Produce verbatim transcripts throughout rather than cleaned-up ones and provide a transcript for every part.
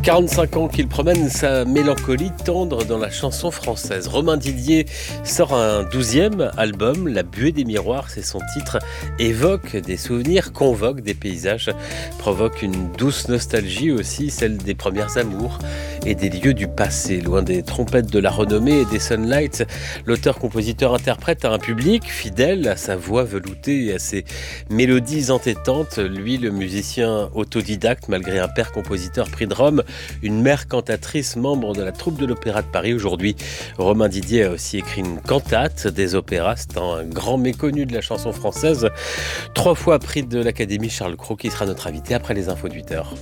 quarante-cinq ans qu'il promène sa mélancolie tendre dans la chanson française. Romain Didier sort un douzième album, La Buée des miroirs, c'est son titre, évoque des souvenirs, convoque des paysages, provoque une douce nostalgie aussi, celle des premières amours et des lieux du passé. Loin des trompettes de la renommée et des sunlights, l'auteur-compositeur-interprète a un public fidèle à sa voix veloutée et à ses mélodies entêtantes. Lui, le musicien autodidacte, malgré un père compositeur pris de Rome, une mère cantatrice, membre de la troupe de l'Opéra de Paris. Aujourd'hui, Romain Didier a aussi écrit une cantate des opéras. C'est un grand méconnu de la chanson française. Trois fois prix de l'Académie Charles Cros, qui sera notre invité après les infos de huit heures.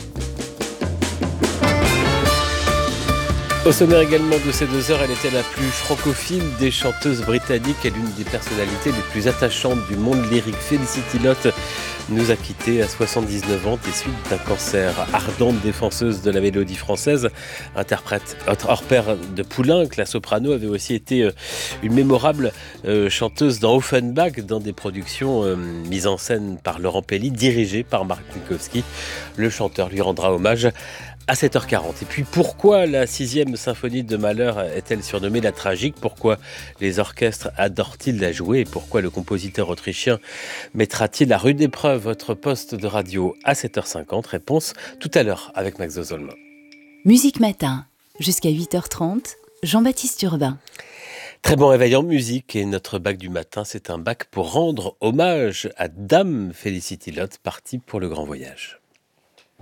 Au sommaire également de ces deux heures, elle était la plus francophile des chanteuses britanniques et l'une des personnalités les plus attachantes du monde lyrique. Felicity Lott nous a quittés à soixante-dix-neuf ans des suites d'un cancer. Ardente défenseuse de la mélodie française, interprète hors pair de Poulenc, la soprano avait aussi été une mémorable chanteuse dans Offenbach, dans des productions mises en scène par Laurent Pelli, dirigées par Marc Minkowski. Le chanteur lui rendra hommage à sept heures quarante. Et puis pourquoi la sixième symphonie de Mahler est-elle surnommée la tragique? Pourquoi les orchestres adorent-ils la jouer? Et pourquoi le compositeur autrichien mettra-t-il à rude épreuve votre poste de radio à sept heures cinquante? Réponse tout à l'heure avec Max Dozolm. Musique Matin, jusqu'à huit heures trente, Jean-Baptiste Urbain. Très bon réveil en musique, et notre bac du matin, c'est un bac pour rendre hommage à Dame Felicity Lott, partie pour le grand voyage.